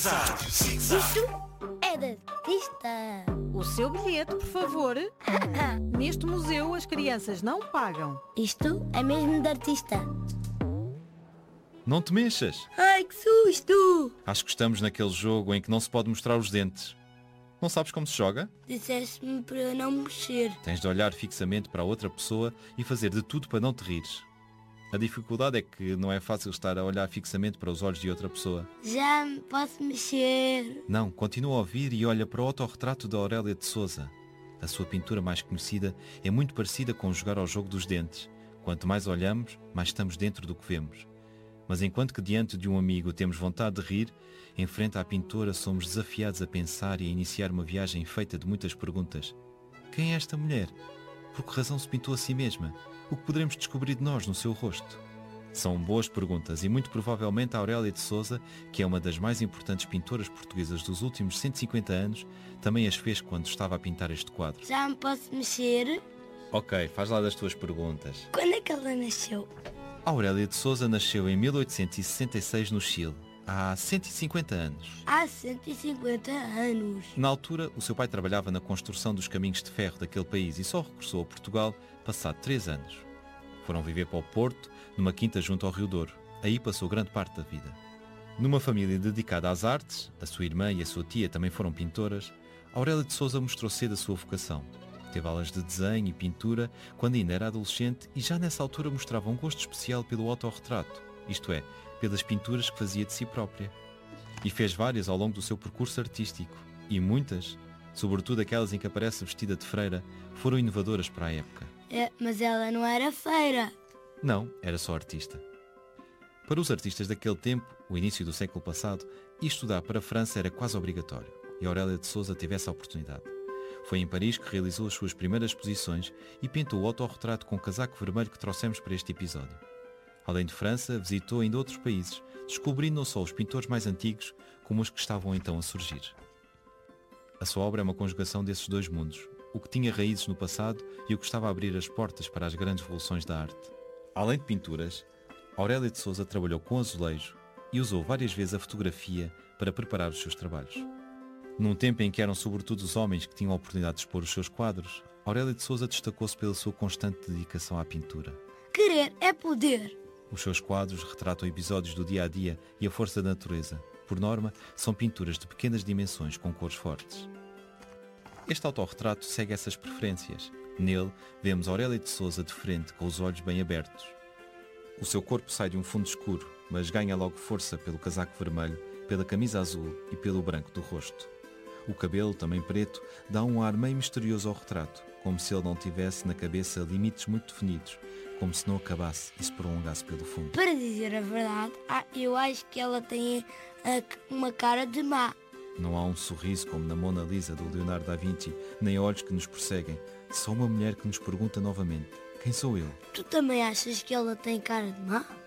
Isto é da artista. O seu bilhete, por favor. Neste museu as crianças não pagam. Isto é mesmo da artista. Não te mexas. Ai, que susto! Acho que estamos naquele jogo em que não se pode mostrar os dentes. Não sabes como se joga? Disseste-me para eu não mexer. Tens de olhar fixamente para a outra pessoa e fazer de tudo para não te rires. A dificuldade é que não é fácil estar a olhar fixamente para os olhos de outra pessoa. Já me posso mexer. Não, continua a ouvir e olha para o autorretrato da Aurélia de Sousa. A sua pintura mais conhecida é muito parecida com jogar ao jogo dos dentes. Quanto mais olhamos, mais estamos dentro do que vemos. Mas enquanto que diante de um amigo temos vontade de rir, em frente à pintora somos desafiados a pensar e a iniciar uma viagem feita de muitas perguntas. Quem é esta mulher? Por que razão se pintou a si mesma? O que poderemos descobrir de nós no seu rosto? São boas perguntas e muito provavelmente a Aurélia de Sousa, que é uma das mais importantes pintoras portuguesas dos últimos 150 anos, também as fez quando estava a pintar este quadro. Já me posso mexer? Ok, faz lá das tuas perguntas. Quando é que ela nasceu? A Aurélia de Sousa nasceu em 1866 no Chile, há 150 anos. Há 150 anos. Na altura, o seu pai trabalhava na construção dos caminhos de ferro daquele país e só regressou a Portugal passado 3 anos. Foram viver para o Porto, numa quinta junto ao Rio Douro. Aí passou grande parte da vida. Numa família dedicada às artes, a sua irmã e a sua tia também foram pintoras, a Aurélia de Sousa mostrou cedo a sua vocação. Teve aulas de desenho e pintura quando ainda era adolescente e já nessa altura mostrava um gosto especial pelo autorretrato, isto é, pelas pinturas que fazia de si própria. E fez várias ao longo do seu percurso artístico, e muitas, sobretudo aquelas em que aparece vestida de freira, foram inovadoras para a época. Mas ela não era feira. Não, era só artista. Para os artistas daquele tempo, o início do século passado, ir estudar para a França era quase obrigatório, e Aurélia de Sousa teve essa oportunidade. Foi em Paris que realizou as suas primeiras exposições e pintou o autorretrato com o casaco vermelho que trouxemos para este episódio. Além de França, visitou ainda outros países, descobrindo não só os pintores mais antigos, como os que estavam então a surgir. A sua obra é uma conjugação desses dois mundos, o que tinha raízes no passado e o que estava a abrir as portas para as grandes revoluções da arte. Além de pinturas, Aurélia de Sousa trabalhou com azulejo e usou várias vezes a fotografia para preparar os seus trabalhos. Num tempo em que eram sobretudo os homens que tinham a oportunidade de expor os seus quadros, Aurélia de Sousa destacou-se pela sua constante dedicação à pintura. Querer é poder. Os seus quadros retratam episódios do dia-a-dia e a força da natureza. Por norma, são pinturas de pequenas dimensões com cores fortes. Este autorretrato segue essas preferências. Nele, vemos Aurélia de Sousa de frente, com os olhos bem abertos. O seu corpo sai de um fundo escuro, mas ganha logo força pelo casaco vermelho, pela camisa azul e pelo branco do rosto. O cabelo, também preto, dá um ar meio misterioso ao retrato, como se ele não tivesse na cabeça limites muito definidos, como se não acabasse e se prolongasse pelo fundo. Para dizer a verdade, eu acho que ela tem uma cara de má. Não há um sorriso como na Mona Lisa do Leonardo da Vinci, nem olhos que nos perseguem, só uma mulher que nos pergunta novamente: quem sou eu? Tu também achas que ela tem cara de má?